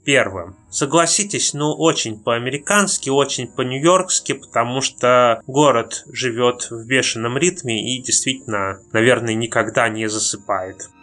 первым. Согласитесь, очень по-американски, очень по-нью-йоркски, потому что город живет в бешеном ритме и действительно, наверное, никогда не засыпает.